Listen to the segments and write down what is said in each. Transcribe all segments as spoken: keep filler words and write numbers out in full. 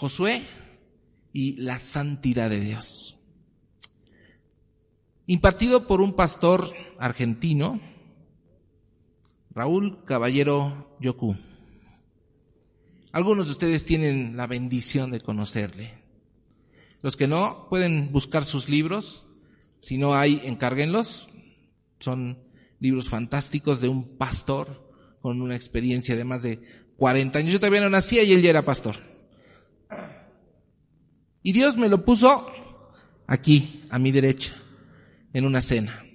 Josué y la santidad de Dios. Impartido por un pastor argentino, Raúl Caballero Yocú. Algunos de ustedes tienen la bendición de conocerle. Los que no, pueden buscar sus libros. Si no hay, encárguenlos. Son libros fantásticos de un pastor con una experiencia de más de cuarenta años. Yo todavía no nacía y él ya era pastor. Y Dios me lo puso aquí, a mi derecha, en una cena.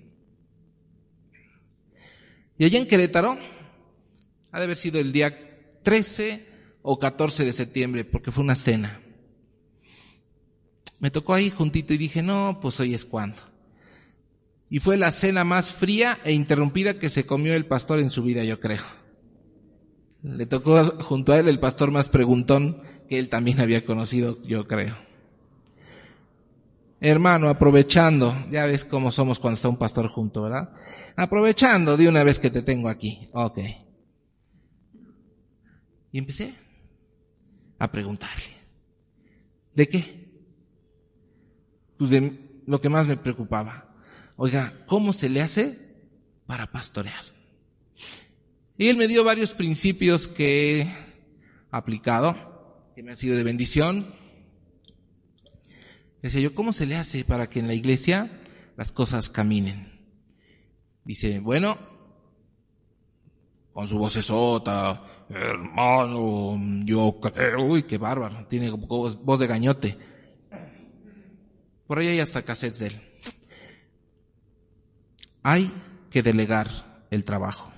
Y allá en Querétaro, ha de haber sido el día trece o catorce de septiembre, porque fue una cena. Me tocó ahí juntito y dije, no, pues hoy es cuando. Y fue la cena más fría e interrumpida que se comió el pastor en su vida, yo creo. Le tocó junto a él el pastor más preguntón que él también había conocido, yo creo. Hermano, aprovechando, ya ves cómo somos cuando está un pastor junto, ¿verdad? Aprovechando de una vez que te tengo aquí. Ok. Y empecé a preguntarle. ¿De qué? Pues de lo que más me preocupaba. Oiga, ¿cómo se le hace para pastorear? Y él me dio varios principios que he aplicado, que me han sido de bendición. Decía yo, ¿cómo se le hace para que en la iglesia las cosas caminen? Dice, bueno, con su vocesota, hermano, yo creo, uy, qué bárbaro, tiene voz, voz de gañote. Por ahí hay hasta cassettes de él. Hay que delegar el trabajo.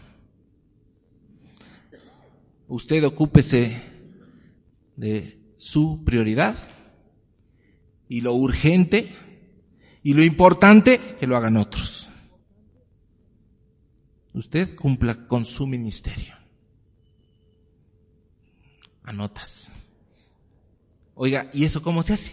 Usted ocúpese de su prioridad y lo urgente y lo importante que lo hagan otros. Usted cumpla con su ministerio. Anotas. Oiga, ¿y eso cómo se hace?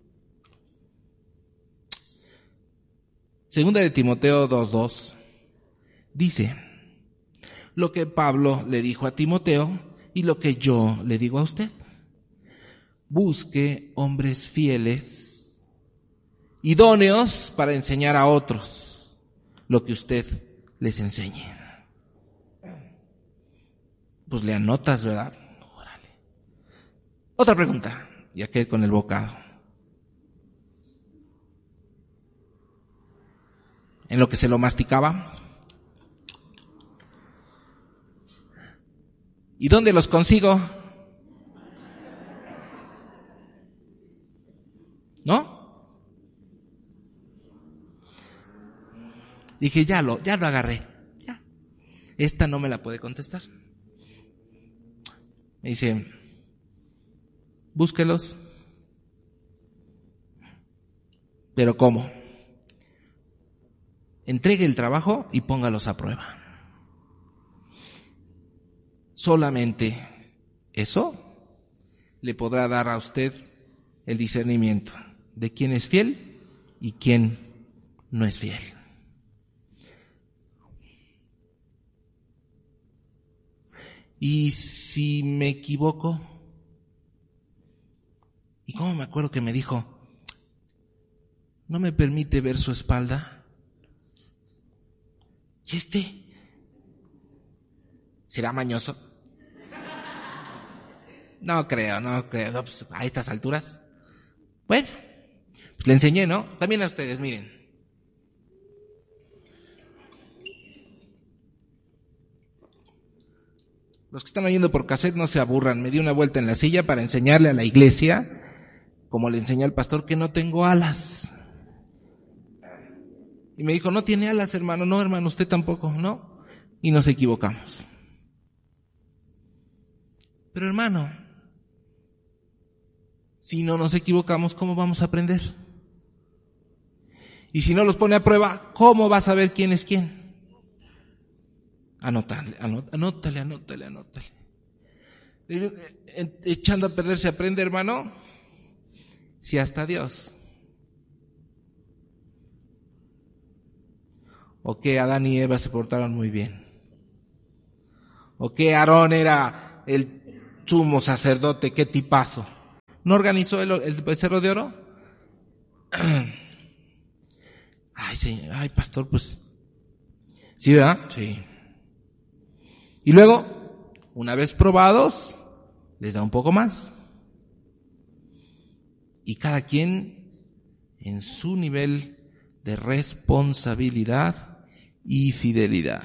Segunda de Timoteo dos dos dice lo que Pablo le dijo a Timoteo y lo que yo le digo a usted. Busque hombres fieles, idóneos para enseñar a otros lo que usted les enseñe. Pues le anotas, ¿verdad? Órale. Otra pregunta, y aquel con el bocado. En lo que se lo masticaba. ¿Y dónde los consigo? ¿No? Dije, ya lo, ya lo agarré. Ya. Esta no me la puede contestar. Me dice, búsquelos. ¿Pero cómo? Entregue el trabajo y póngalos a prueba. Solamente eso le podrá dar a usted el discernimiento de quién es fiel y quién no es fiel. Y si me equivoco, ¿y cómo me acuerdo que me dijo? ¿No me permite ver su espalda? ¿Y este? ¿Será mañoso? No creo, no creo. No, pues, a estas alturas. Bueno, pues le enseñé, ¿no? También a ustedes, miren. Los que están oyendo por cassette no se aburran. Me di una vuelta en la silla para enseñarle a la iglesia, como le enseñé al pastor, que no tengo alas. Y me dijo, no tiene alas, hermano. No, hermano, usted tampoco, ¿no? Y nos equivocamos. Pero hermano, si no nos equivocamos, ¿cómo vamos a aprender? Y si no los pone a prueba, ¿cómo va a saber quién es quién? Anótale, anótale, anótale, anótale. Echando a perder se aprende, hermano. Si hasta Dios. O que Adán y Eva se portaron muy bien. O que Aarón era el sumo sacerdote, qué tipazo. ¿No organizó el, el becerro de oro? Ay, sí, ay, pastor, pues, ¿sí, verdad? Sí. Y luego, una vez probados, les da un poco más. Y cada quien en su nivel de responsabilidad y fidelidad.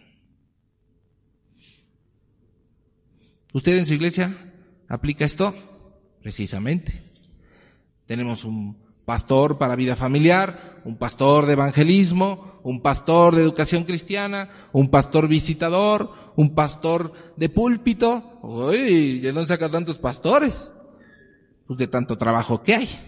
¿Usted en su iglesia aplica esto? Precisamente. Tenemos un pastor para vida familiar, un pastor de evangelismo, un pastor de educación cristiana, un pastor visitador, un pastor de púlpito. Uy, ¿de dónde saca tantos pastores? Pues de tanto trabajo que hay.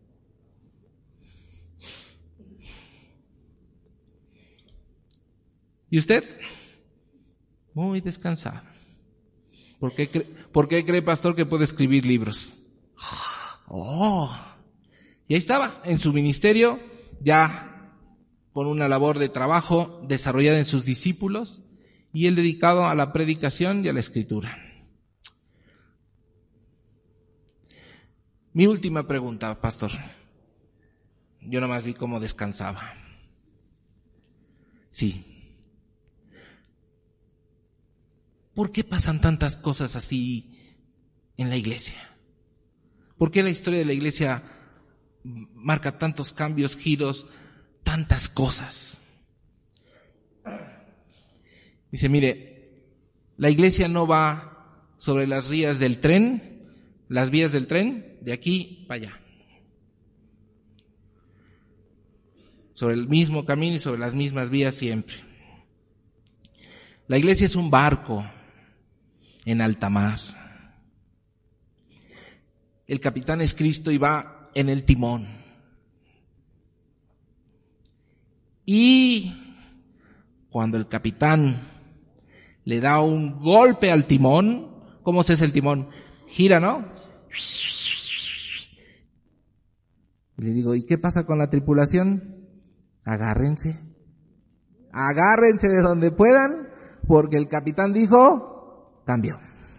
¿Y usted? Muy descansado. ¿Por qué, cree, ¿Por qué cree, pastor, que puede escribir libros? Oh, y ahí estaba, en su ministerio, ya con una labor de trabajo desarrollada en sus discípulos, y él dedicado a la predicación y a la escritura. Mi última pregunta, pastor. Yo nomás vi cómo descansaba. Sí. ¿Por qué pasan tantas cosas así en la iglesia? ¿Por qué la historia de la iglesia marca tantos cambios, giros, tantas cosas? Dice, mire, la iglesia no va sobre las vías del tren, las vías del tren, de aquí para allá. Sobre el mismo camino y sobre las mismas vías siempre. La iglesia es un barco en alta mar. El capitán es Cristo y va en el timón. Y cuando el capitán le da un golpe al timón, ¿cómo se hace el timón? Gira, ¿no? Y le digo, ¿y qué pasa con la tripulación? Agárrense. Agárrense de donde puedan, porque el capitán dijo, cambio.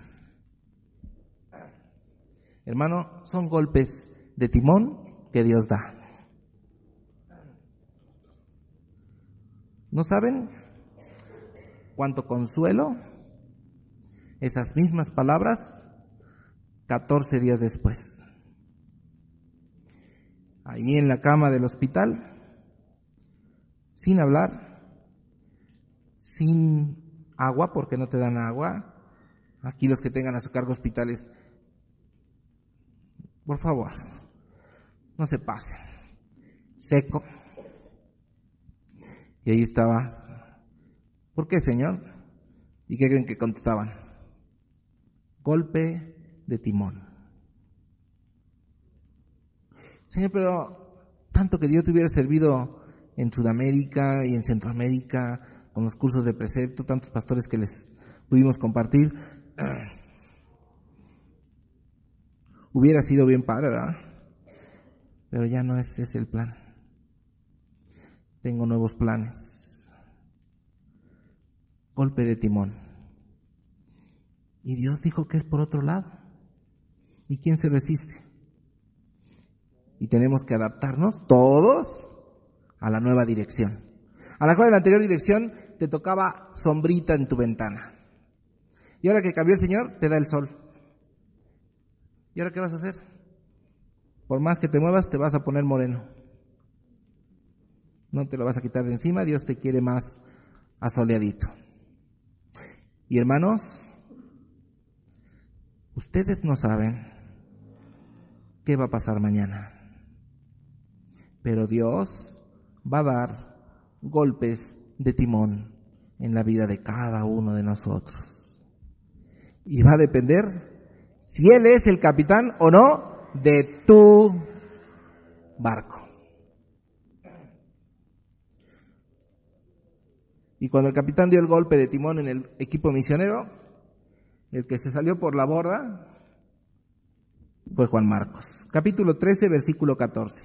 Hermano, son golpes de timón que Dios da. ¿No saben cuánto consuelo esas mismas palabras catorce días después? Ahí en la cama del hospital, sin hablar, sin agua, porque no te dan agua. Aquí los que tengan a su cargo hospitales, por favor, no se pasen. Seco. Y ahí estaba. ¿Por qué, Señor? ¿Y qué creen que contestaban? Golpe de timón. Señor, pero tanto que Dios te hubiera servido en Sudamérica y en Centroamérica, con los cursos de precepto, tantos pastores que les pudimos compartir. Hubiera sido bien padre, ¿verdad? Pero ya no ese es el plan. Tengo nuevos planes. Golpe de timón. Y Dios dijo que es por otro lado. ¿Y quién se resiste? Y tenemos que adaptarnos todos a la nueva dirección. A la cual en la anterior dirección te tocaba sombrita en tu ventana. Y ahora que cambió el Señor, te da el sol. ¿Y ahora qué vas a hacer? Por más que te muevas, te vas a poner moreno. No te lo vas a quitar de encima, Dios te quiere más asoleadito. Y hermanos, ustedes no saben qué va a pasar mañana. Pero Dios va a dar golpes de timón en la vida de cada uno de nosotros. Y va a depender si Él es el capitán o no de tu barco. Y cuando el capitán dio el golpe de timón en el equipo misionero, el que se salió por la borda fue Juan Marcos. Capítulo trece, versículo catorce.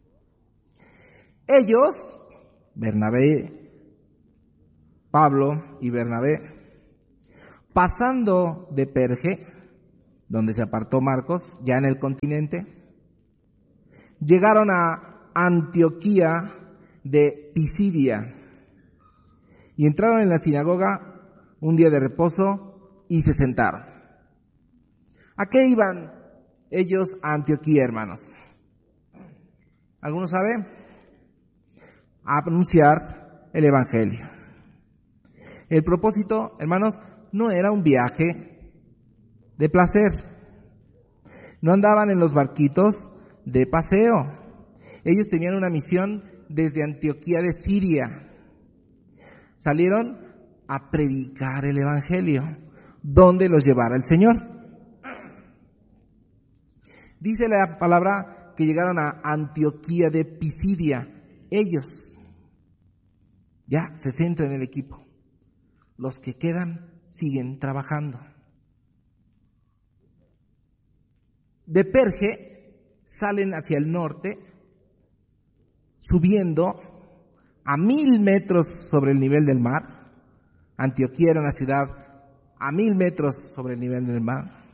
Ellos, Bernabé, Pablo y Bernabé, pasando de Perge, donde se apartó Marcos, ya en el continente. Llegaron a Antioquía de Pisidia y entraron en la sinagoga un día de reposo y se sentaron. ¿A qué iban ellos a Antioquía, hermanos? ¿Alguno sabe? A anunciar el evangelio. El propósito, hermanos, no era un viaje de placer. No andaban en los barquitos de paseo. Ellos tenían una misión desde Antioquía de Siria. Salieron a predicar el evangelio, donde los llevara el Señor. Dice la palabra que llegaron a Antioquía de Pisidia. Ellos ya se centran en el equipo. Los que quedan siguen trabajando. De Perge salen hacia el norte, subiendo a mil metros sobre el nivel del mar. Antioquía era una ciudad a mil metros sobre el nivel del mar.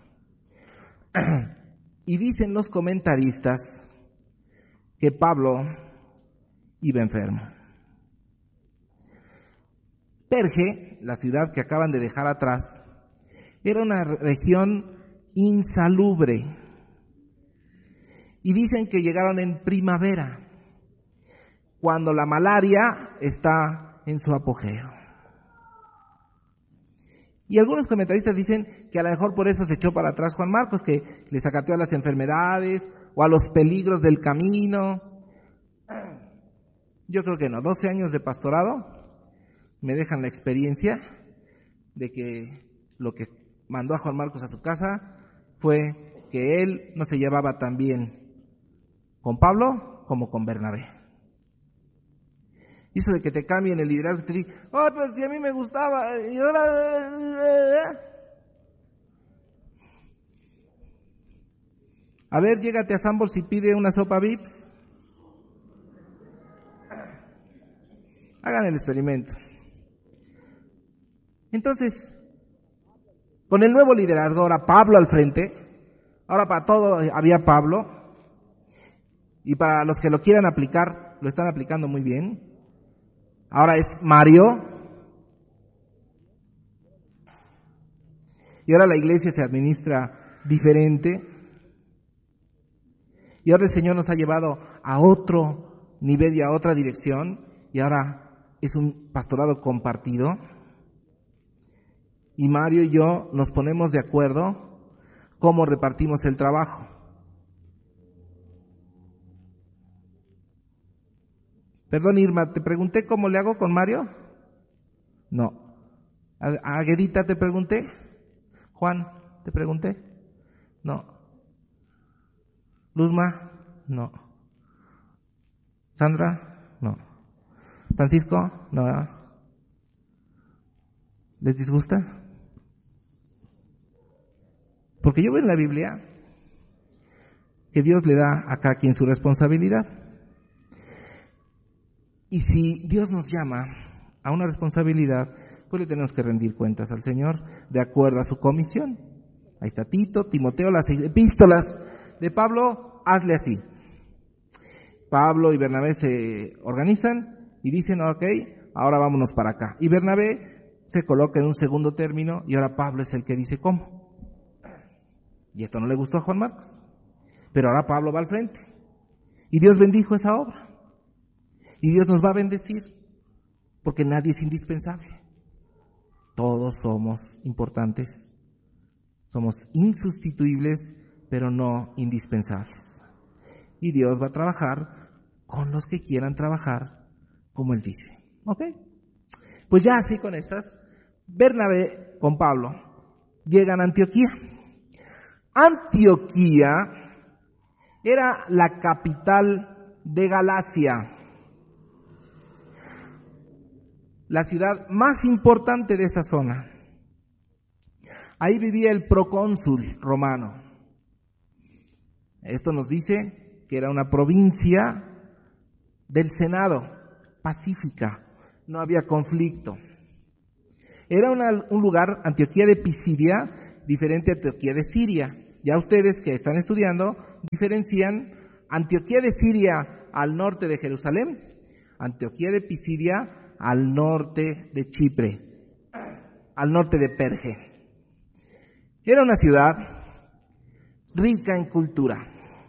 Y dicen los comentaristas que Pablo iba enfermo. Perge, la ciudad que acaban de dejar atrás, era una región insalubre. Y dicen que llegaron en primavera, cuando la malaria está en su apogeo. Y algunos comentaristas dicen que a lo mejor por eso se echó para atrás Juan Marcos, que les acateó a las enfermedades o a los peligros del camino. Yo creo que no. doce años de pastorado me dejan la experiencia de que lo que mandó a Juan Marcos a su casa fue que él no se llevaba tan bien con Pablo como con Bernabé. Eso de que te cambien el liderazgo, te digan, oh, pero si a mí me gustaba, y ahora... A ver, llégate a Sanborns y pide una sopa Vips. Hagan el experimento. Entonces, con el nuevo liderazgo, ahora Pablo al frente, ahora para todo había Pablo, y para los que lo quieran aplicar, lo están aplicando muy bien. Ahora es Mario, y ahora la iglesia se administra diferente, y ahora el Señor nos ha llevado a otro nivel y a otra dirección, y ahora es un pastorado compartido. Y Mario y yo nos ponemos de acuerdo cómo repartimos el trabajo. Perdón, Irma, ¿te pregunté cómo le hago con Mario? No. ¿A Aguedita te pregunté? Juan, ¿te pregunté? No. Luzma, no. Sandra, no. Francisco, no. ¿Les disgusta? Porque yo veo en la Biblia que Dios le da a cada quien su responsabilidad. Y si Dios nos llama a una responsabilidad, pues le tenemos que rendir cuentas al Señor de acuerdo a su comisión. Ahí está Tito, Timoteo, las epístolas de Pablo, hazle así. Pablo y Bernabé se organizan y dicen, ok, ahora vámonos para acá. Y Bernabé se coloca en un segundo término y ahora Pablo es el que dice cómo. Y esto no le gustó a Juan Marcos. Pero ahora Pablo va al frente. Y Dios bendijo esa obra. Y Dios nos va a bendecir. Porque nadie es indispensable. Todos somos importantes. Somos insustituibles, pero no indispensables. Y Dios va a trabajar con los que quieran trabajar, como Él dice. ¿Ok? Pues ya así con estas, Bernabé con Pablo llegan a Antioquía. Antioquía era la capital de Galacia, la ciudad más importante de esa zona. Ahí vivía el procónsul romano. Esto nos dice que era una provincia del Senado, pacífica, no había conflicto. Era una, un lugar, Antioquía de Pisidia, diferente a Antioquía de Siria. Ya ustedes que están estudiando diferencian Antioquía de Siria al norte de Jerusalén, Antioquía de Pisidia al norte de Chipre, al norte de Perge. Era una ciudad rica en cultura.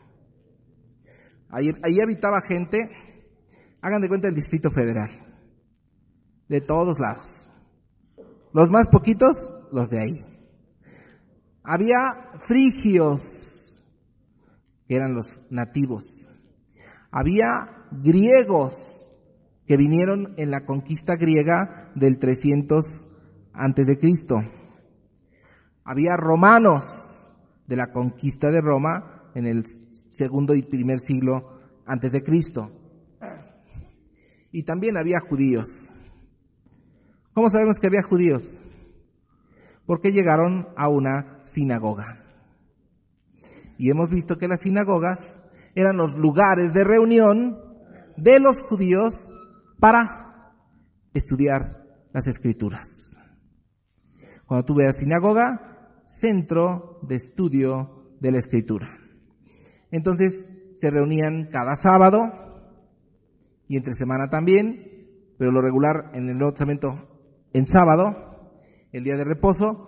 Ahí, ahí habitaba gente, hagan de cuenta el Distrito Federal, de todos lados. Los más poquitos, los de ahí. Había frigios, que eran los nativos. Había griegos, que vinieron en la conquista griega del trescientos antes de Cristo. Había romanos de la conquista de Roma en el segundo y primer siglo antes de Cristo. Y también había judíos. ¿Cómo sabemos que había judíos? Porque llegaron a una sinagoga. Y hemos visto que las sinagogas eran los lugares de reunión de los judíos para estudiar las Escrituras. Cuando tú veas sinagoga, centro de estudio de la Escritura. Entonces se reunían cada sábado y entre semana también, pero lo regular en el Nuevo Testamento en sábado, el día de reposo,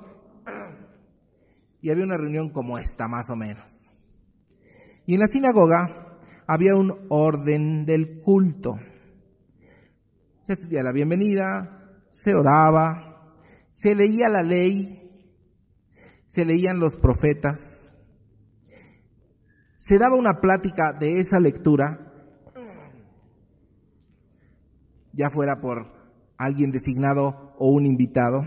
y había una reunión como esta, más o menos. Y en la sinagoga había un orden del culto. Se hacía la bienvenida, se oraba, se leía la ley, se leían los profetas, se daba una plática de esa lectura, ya fuera por alguien designado o un invitado.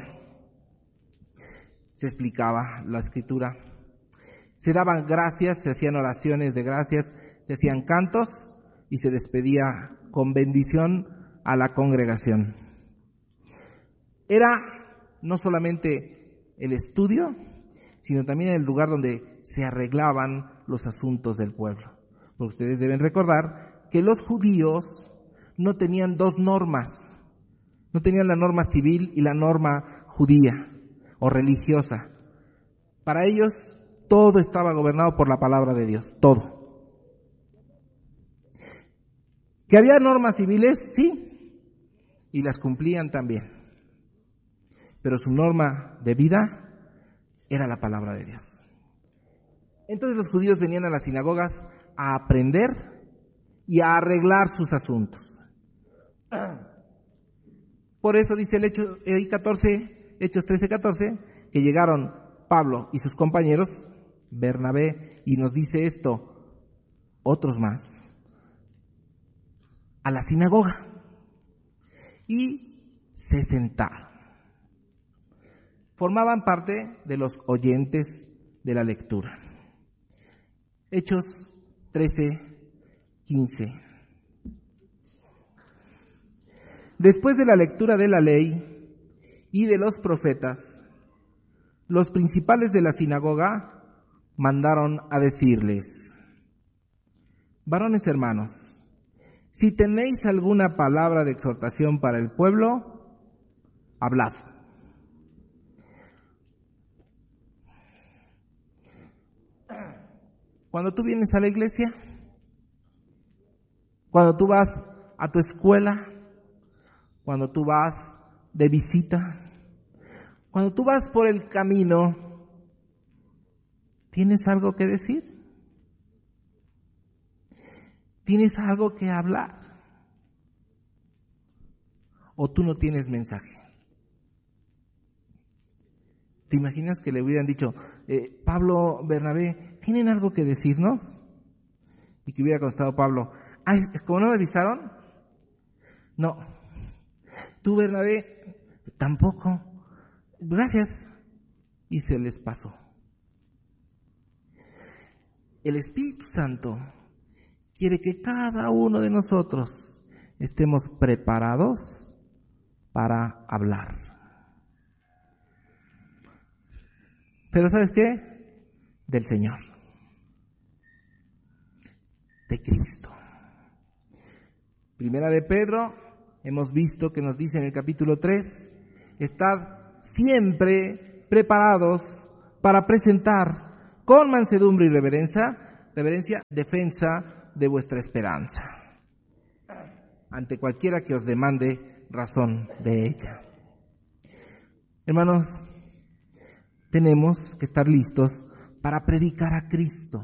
Se explicaba la Escritura, se daban gracias, se hacían oraciones de gracias, se hacían cantos y se despedía con bendición a la congregación. Era no solamente el estudio, sino también el lugar donde se arreglaban los asuntos del pueblo. Porque ustedes deben recordar que los judíos no tenían dos normas, no tenían la norma civil y la norma judía o religiosa. Para ellos todo estaba gobernado por la palabra de Dios, todo. ¿Que había normas civiles? Sí, y las cumplían también. Pero su norma de vida era la palabra de Dios. Entonces los judíos venían a las sinagogas a aprender y a arreglar sus asuntos. Por eso dice el Hecho, el catorce, Hechos trece, catorce, que llegaron Pablo y sus compañeros, Bernabé, y nos dice esto, otros más, a la sinagoga, y se sentaron. Formaban parte de los oyentes de la lectura. Hechos trece, quince. Después de la lectura de la ley y de los profetas, los principales de la sinagoga mandaron a decirles: varones hermanos, si tenéis alguna palabra de exhortación para el pueblo, hablad. Cuando tú vienes a la iglesia, cuando tú vas a tu escuela, cuando tú vas de visita, cuando tú vas por el camino, ¿tienes algo que decir? ¿Tienes algo que hablar? ¿O tú no tienes mensaje? ¿Te imaginas que le hubieran dicho, eh, Pablo, Bernabé, ¿tienen algo que decirnos? Y que hubiera contestado Pablo, ay, ¿cómo no me avisaron? No. Tú, Bernabé, tampoco. Gracias. Y se les pasó. El Espíritu Santo quiere que cada uno de nosotros estemos preparados para hablar. Pero ¿sabes qué? Del Señor. De Cristo. Primera de Pedro, hemos visto que nos dice en el capítulo tres, estad siempre preparados para presentar con mansedumbre y reverencia, reverencia, defensa de vuestra esperanza, ante cualquiera que os demande razón de ella. Hermanos, tenemos que estar listos para predicar a Cristo.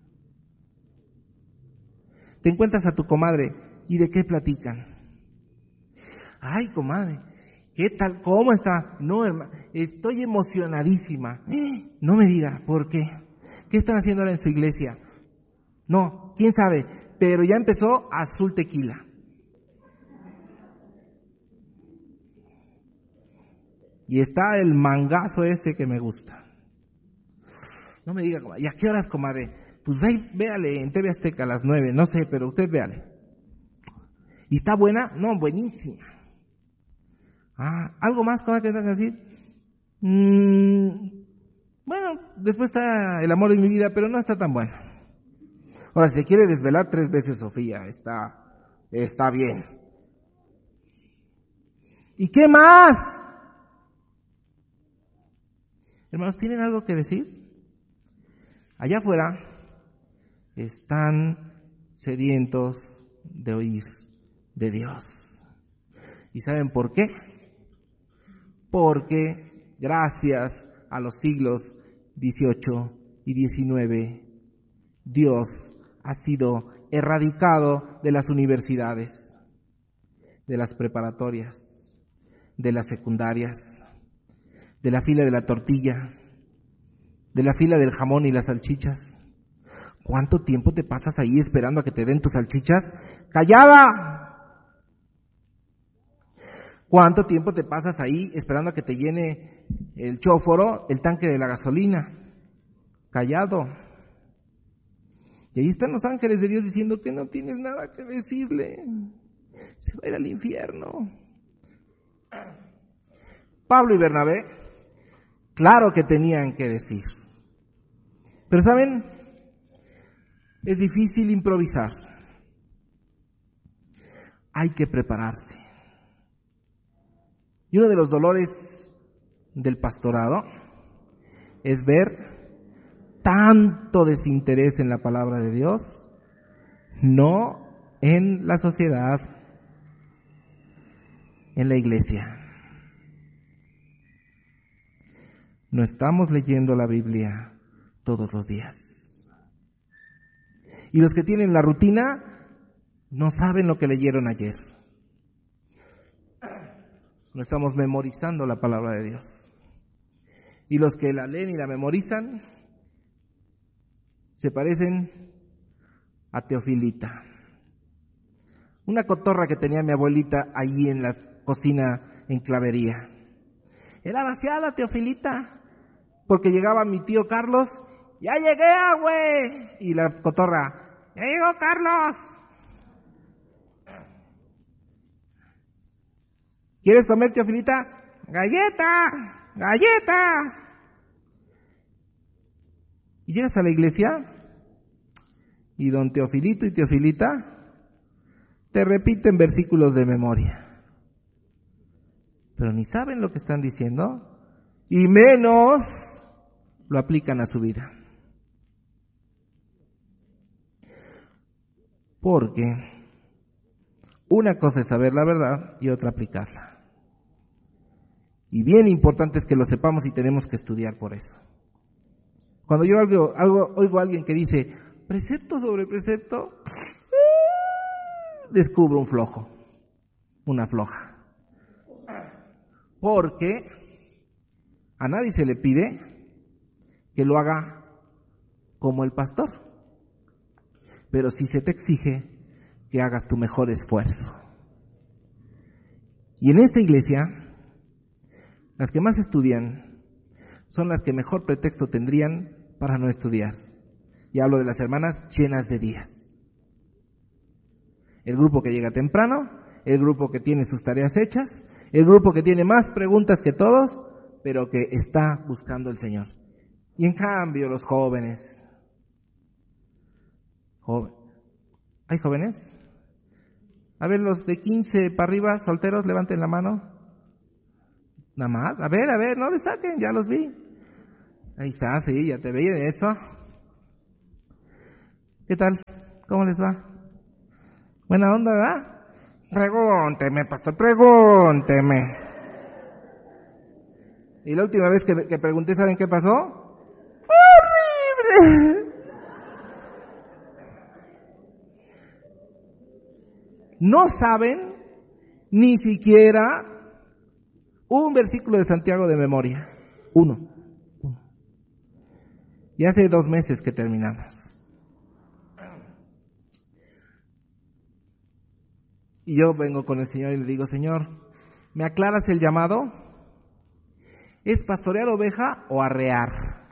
Te encuentras a tu comadre, ¿y de qué platican? Ay, comadre, ¿qué tal? ¿Cómo está? No, hermano, estoy emocionadísima. No me diga, ¿por qué? ¿Qué están haciendo ahora en su iglesia? No, quién sabe, pero ya empezó Azul Tequila. Y está el mangazo ese que me gusta. No me diga, comadre, ¿y a qué horas, comadre? Pues ahí, véale en T V Azteca a las nueve, no sé, pero usted véale. ¿Y está buena? No, buenísima. Ah, ¿algo más, comadre, que tengas que decir? Mm, bueno, después está El amor de mi vida, pero no está tan bueno. Ahora, si quiere desvelar tres veces Sofía, está, está bien. ¿Y qué más? Hermanos, ¿tienen algo que decir? Allá afuera están sedientos de oír de Dios. ¿Y saben por qué? Porque gracias a los siglos dieciocho y diecinueve, Dios ha sido erradicado de las universidades, de las preparatorias, de las secundarias, de la fila de la tortilla, de la fila del jamón y las salchichas. ¿Cuánto tiempo te pasas ahí esperando a que te den tus salchichas? ¡Callada! ¿Cuánto tiempo te pasas ahí esperando a que te llene el chóforo, el tanque de la gasolina? Callado. Y ahí están los ángeles de Dios diciendo que no tienes nada que decirle. Se va a ir al infierno. Pablo y Bernabé, claro que tenían que decir. Pero ¿saben? Es difícil improvisar. Hay que prepararse. Y uno de los dolores del pastorado es ver tanto desinterés en la palabra de Dios, no en la sociedad, en la iglesia. No estamos leyendo la Biblia todos los días. Y los que tienen la rutina no saben lo que leyeron ayer. No estamos memorizando la palabra de Dios. Y los que la leen y la memorizan se parecen a Teofilita, una cotorra que tenía mi abuelita allí en la cocina en Clavería. Era vaciada Teofilita, porque llegaba mi tío Carlos, ¡ya llegué, güey! Y la cotorra, ¡ya llegó Carlos! ¿Quieres comer, Teofilita? ¡Galleta! ¡Galleta! Y llegas a la iglesia y don Teofilito y Teofilita te repiten versículos de memoria, pero ni saben lo que están diciendo y menos lo aplican a su vida. Porque una cosa es saber la verdad y otra aplicarla. Y bien importante es que lo sepamos y tenemos que estudiar por eso. Cuando yo algo, algo, oigo a alguien que dice precepto sobre precepto, descubro un flojo, una floja. Porque a nadie se le pide que lo haga como el pastor, pero sí se te exige que hagas tu mejor esfuerzo. Y en esta iglesia, las que más estudian son las que mejor pretexto tendrían para no estudiar. Y hablo de las hermanas llenas de días. El grupo que llega temprano, el grupo que tiene sus tareas hechas, el grupo que tiene más preguntas que todos, pero que está buscando al Señor. Y en cambio los jóvenes, joven, ¿hay jóvenes? A ver, los de quince para arriba, solteros, levanten la mano. Nada más, a ver, a ver, no le saquen, ya los vi. Ahí está, sí, ya te veía de eso. ¿Qué tal? ¿Cómo les va? Buena onda, ¿verdad? Pregúnteme, pastor, pregúnteme. Y la última vez que, que pregunté, ¿saben qué pasó? ¡Horrible! No saben ni siquiera un versículo de Santiago de memoria. Uno. Uno. Y hace dos meses que terminamos. Y yo vengo con el Señor y le digo, Señor, ¿me aclaras el llamado? ¿Es pastorear oveja o arrear?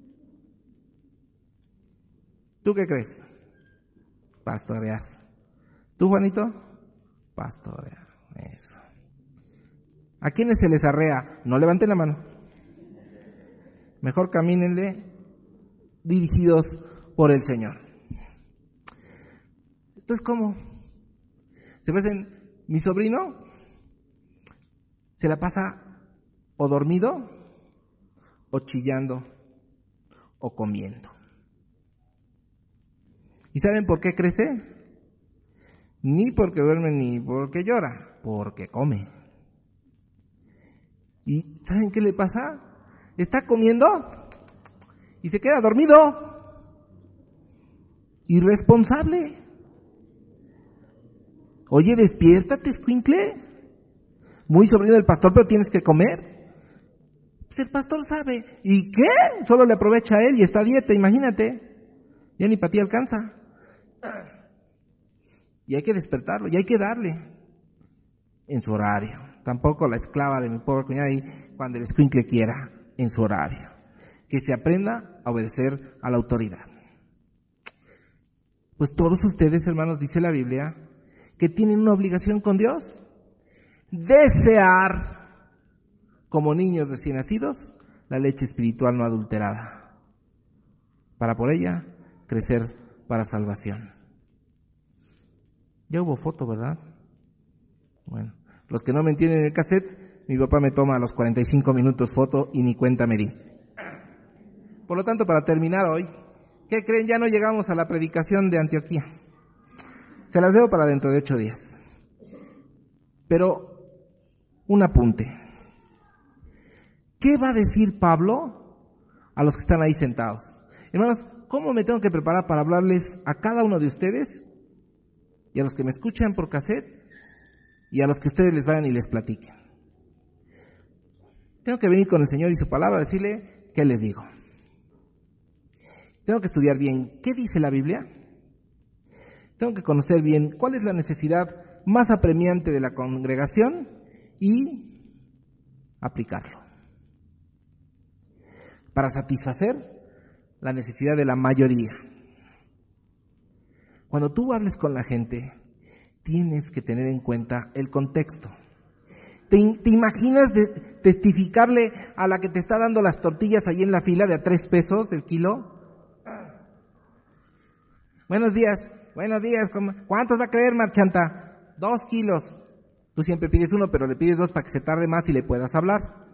¿Tú qué crees? Pastorear. ¿Tú, Juanito? Pastorear. Eso. ¿A quiénes se les arrea? No levanten la mano. Mejor camínenle dirigidos por el Señor. Entonces, ¿cómo? Se ven, mi sobrino se la pasa o dormido, o chillando, o comiendo. ¿Y saben por qué crece? Ni porque duerme ni porque llora, porque come. ¿Y saben qué le pasa? Está comiendo y se queda dormido. Irresponsable. Oye, despiértate, escuincle. Muy sobrino del pastor, pero tienes que comer. Pues el pastor sabe. ¿Y qué? Solo le aprovecha a él y está a dieta, imagínate. Ya ni para ti alcanza. Y hay que despertarlo, y hay que darle en su horario. Tampoco la esclava de mi pobre cuñada y cuando el escuincle quiera, en su horario. Que se aprenda a obedecer a la autoridad. Pues todos ustedes, hermanos, dice la Biblia, que tienen una obligación con Dios. Desear, como niños recién nacidos, la leche espiritual no adulterada, para por ella crecer para salvación. Ya hubo foto, ¿verdad? Bueno, los que no me entienden en el cassette, mi papá me toma a los cuarenta y cinco minutos foto y ni cuenta me di. Por lo tanto, para terminar hoy, ¿qué creen? Ya no llegamos a la predicación de Antioquía. Se las dejo para dentro de ocho días. Pero, un apunte. ¿Qué va a decir Pablo a los que están ahí sentados? Hermanos, ¿cómo me tengo que preparar para hablarles a cada uno de ustedes y a los que me escuchan por cassette y a los que ustedes les vayan y les platiquen? Tengo que venir con el Señor y su palabra a decirle qué les digo. Tengo que estudiar bien qué dice la Biblia. Tengo que conocer bien cuál es la necesidad más apremiante de la congregación y aplicarlo para satisfacer la necesidad de la mayoría. Cuando tú hables con la gente, tienes que tener en cuenta el contexto. ¿Te, te imaginas de testificarle a la que te está dando las tortillas ahí en la fila de a tres pesos el kilo? Buenos días. Buenos días, ¿cuántos va a querer, marchanta? Dos kilos. Tú siempre pides uno, pero le pides dos para que se tarde más y le puedas hablar.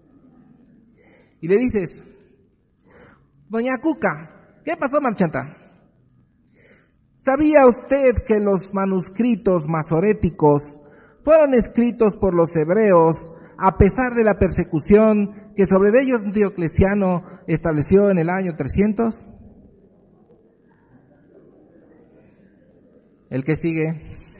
Y le dices, doña Cuca, ¿qué pasó, marchanta? ¿Sabía usted que los manuscritos masoréticos fueron escritos por los hebreos a pesar de la persecución que sobre ellos Diocleciano estableció en el año trescientos? El que sigue.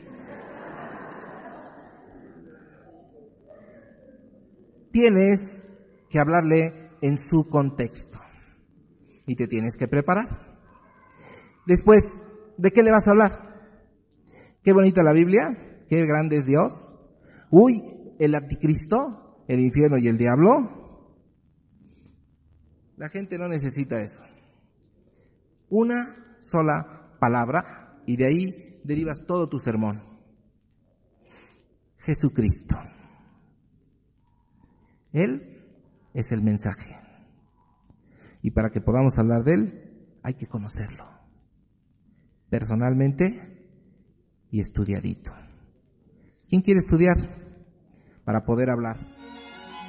Tienes que hablarle en su contexto y te tienes que preparar. Después, ¿de qué le vas a hablar? Qué bonita la Biblia, qué grande es Dios. Uy, el anticristo, el infierno y el diablo. La gente no necesita eso. Una sola palabra y de ahí derivas todo tu sermón. Jesucristo. Él es el mensaje. Y para que podamos hablar de Él, hay que conocerlo. Personalmente y estudiadito. ¿Quién quiere estudiar para poder hablar?